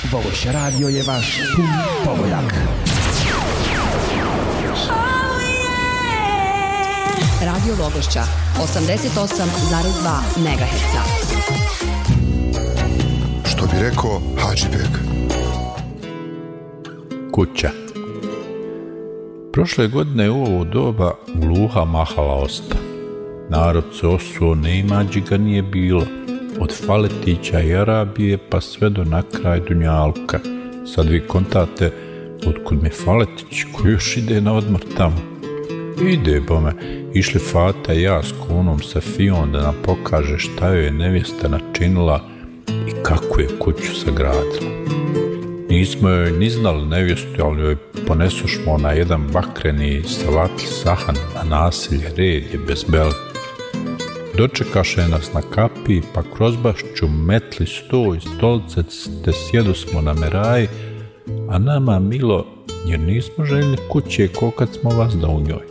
Voš radio je vaš pun pogodak. Radio Logošća 88,2 MHz. Što bi rekao Hadžibek. Kuća. Prošle godine u ovo doba gluha mahala osta. Narod se osuo, neimađi ga nije bilo. Od Faletića i Arabije pa sve do na kraj Dunjalka. Sad vi kontate, otkud mi Faletić koji još ide na odmor tamo? Ide bome, išli Fata i ja s kunom Safijom da nam pokaže šta joj je nevjesta načinila i kako je kuću sagradila. Nismo joj ni znali nevjestu, ali joj ponesušmo na jedan bakreni savatli sahan na nasilje, red je bez beli. Dočekaše nas na kapiji, pa kroz bašću metli sto i stolice, te sjedu smo na meraji, a nama milo, jer nismo željeli kuće ko kad smo vas da u njoj.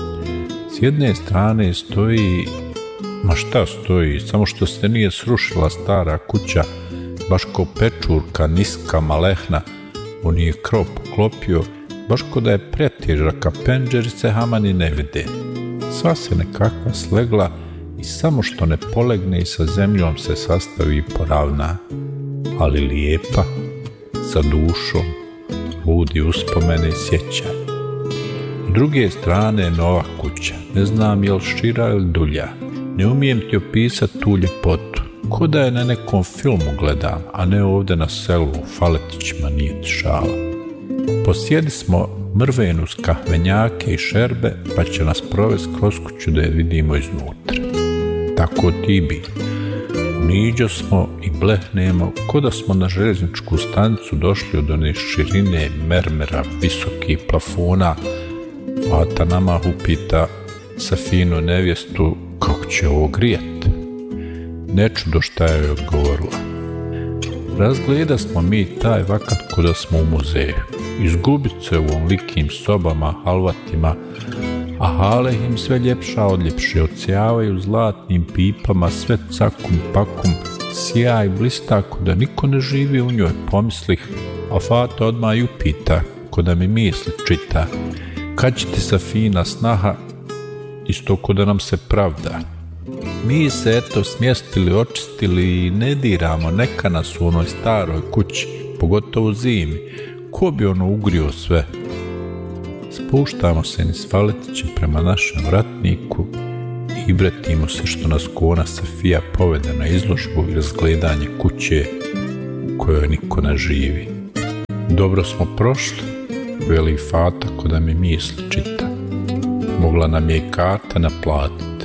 S jedne strane stoji, ma šta stoji, samo što se nije srušila stara kuća, baš ko pečurka, niska, malehna, on je krov poklopio, baš ko da je pretježaka, penđerice hamani ne vide. Sva se nekakva slegla i samo što ne polegne i sa zemljom se sastavi i poravna, ali lijepa, sa dušom, budi uspomene i sjećanje. S druge strane nova kuća, ne znam je li šira ili dulja, ne umijem ti opisati tu ljepotu, ko da je na nekom filmu gledam, a ne ovdje na selu u Faletićima, nije ti šala. Posjedi smo mrvenu uz kahvenjake i šerbe, pa će nas provesti kroz kuću da je vidimo iznutra. Tako ti bi. Niđo smo i blehnemo, ko da smo na željezničku stanicu došli od one širine mermera, visokih plafona. Fata nama upita Safinu nevjestu kako će ovo grijeti. Ne čudo šta je odgovorila. Razgleda smo mi taj vakat ko da smo u muzeju. Izgubit se u onlikim sobama, halvatima, a hale im sve ljepša od ljepše, odsjavaju zlatnim pipama, sve cakum pakum, sjaj i blista ko da niko ne živi u njoj, pomislih, a Fata odmah i upita, ko da mi misli čita, kad će ti Safina snaha, isto ko da nam se pravda. Mi se eto smjestili, očistili i ne diramo, neka nas u onoj staroj kući, pogotovo zimi, ko bi ono ugrio sve? Spuštamo se niz Faletiće prema našem vratniku i bretimo se što nas kona Safija povede na izložbu i razgledanje kuće u kojoj niko ne živi. Dobro smo prošli, veli Fata ko da mi misli čita. Mogla nam je i karta naplatiti.